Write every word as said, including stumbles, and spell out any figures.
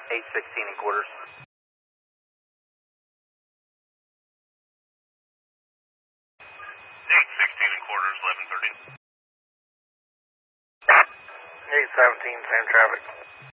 eight sixteen and quarters. eight sixteen and quarters, eleven thirty. eight seventeen, same traffic.